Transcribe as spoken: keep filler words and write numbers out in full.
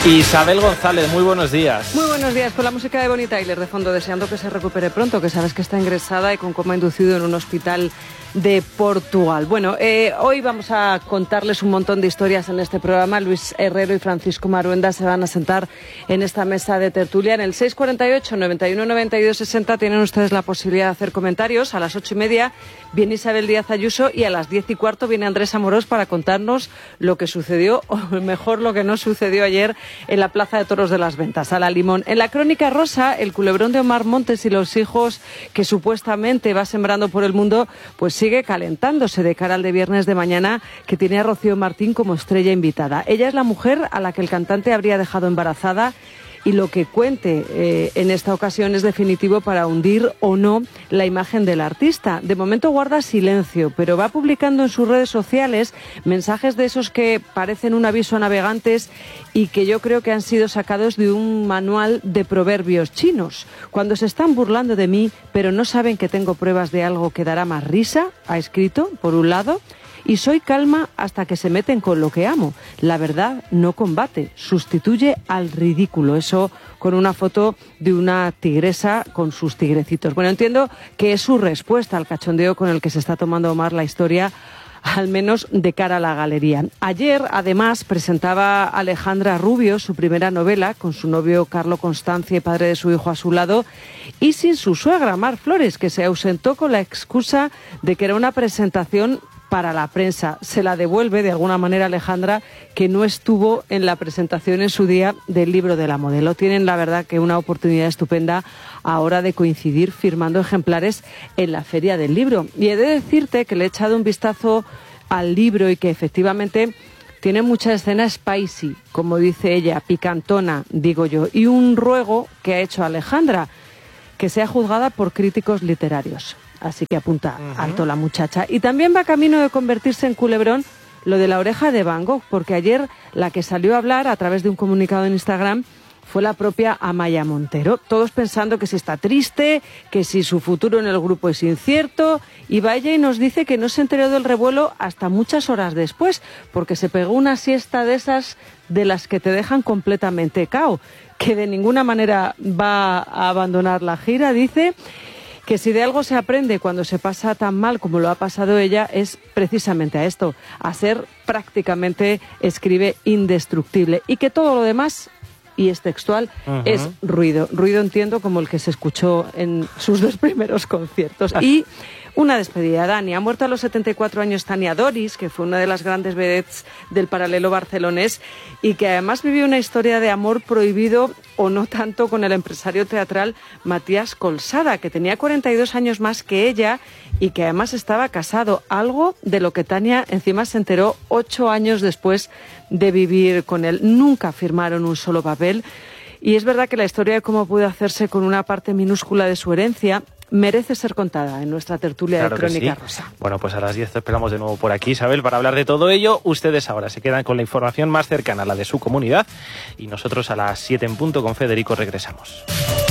Isabel González, muy buenos días. Muy buenos días, con la música de Bonnie Tyler de fondo, deseando que se recupere pronto, que sabes que está ingresada y con coma inducido en un hospital de Portugal. Bueno, eh, hoy vamos a contarles un montón de historias en este programa. Luis Herrero y Francisco Maruenda se van a sentar en esta mesa de tertulia. En el seis cuarenta y ocho, noventa y uno, noventa y dos, sesenta tienen ustedes la posibilidad de hacer comentarios. A las ocho y media viene Isabel Díaz Ayuso y a las diez y cuarto viene Andrés Amorós para contarnos lo que sucedió, o mejor lo que no sucedió ayer en la Plaza de Toros de las Ventas, a la Limón. En la Crónica Rosa, el culebrón de Omar Montes y los hijos que supuestamente va sembrando por el mundo, pues sigue calentándose de cara al de viernes de mañana, que tiene a Rocío Martín como estrella invitada. Ella es la mujer a la que el cantante habría dejado embarazada, y lo que cuente eh, en esta ocasión es definitivo para hundir o no la imagen del artista. De momento guarda silencio, pero va publicando en sus redes sociales mensajes de esos que parecen un aviso a navegantes y que yo creo que han sido sacados de un manual de proverbios chinos. Cuando se están burlando de mí, pero no saben que tengo pruebas de algo que dará más risa, ha escrito, por un lado. Y soy calma hasta que se meten con lo que amo. La verdad no combate, sustituye al ridículo. Eso con una foto de una tigresa con sus tigrecitos. Bueno, entiendo que es su respuesta al cachondeo con el que se está tomando Omar la historia, al menos de cara a la galería. Ayer, además, presentaba Alejandra Rubio su primera novela con su novio Carlo Constancia y padre de su hijo a su lado, y sin su suegra Mar Flores, que se ausentó con la excusa de que era una presentación para la prensa. Se la devuelve de alguna manera Alejandra, que no estuvo en la presentación en su día del libro de la modelo. Tienen, la verdad, que una oportunidad estupenda ahora de coincidir firmando ejemplares en la Feria del Libro. Y he de decirte que le he echado un vistazo al libro y que efectivamente tiene mucha escena spicy, como dice ella, picantona, digo yo, y un ruego que ha hecho Alejandra, que sea juzgada por críticos literarios. Así que apunta uh-huh. alto la muchacha. Y también va camino de convertirse en culebrón lo de la oreja de Van Gogh, porque ayer la que salió a hablar a través de un comunicado en Instagram fue la propia Amaya Montero. Todos pensando que si está triste, que si su futuro en el grupo es incierto. Y va ella y nos dice que no se enteró del revuelo hasta muchas horas después, porque se pegó una siesta de esas de las que te dejan completamente cao, que de ninguna manera va a abandonar la gira, dice. Que si de algo se aprende cuando se pasa tan mal como lo ha pasado ella, es precisamente a esto, a ser prácticamente, escribe, indestructible. Y que todo lo demás, y es textual, uh-huh. es ruido. Ruido, entiendo, como el que se escuchó en sus dos primeros conciertos. Y una despedida, Dani. Ha muerto a los setenta y cuatro años Tania Doris, que fue una de las grandes vedettes del paralelo barcelonés y que además vivió una historia de amor prohibido o no tanto con el empresario teatral Matías Colsada, que tenía cuarenta y dos años más que ella y que además estaba casado, algo de lo que Tania encima se enteró ocho años después de vivir con él. Nunca firmaron un solo papel y es verdad que la historia de cómo pudo hacerse con una parte minúscula de su herencia merece ser contada en nuestra tertulia claro de Crónica sí. Rosa. Bueno, pues a las diez te esperamos de nuevo por aquí, Isabel, para hablar de todo ello. Ustedes ahora se quedan con la información más cercana a la de su comunidad y nosotros a las siete en punto con Federico regresamos.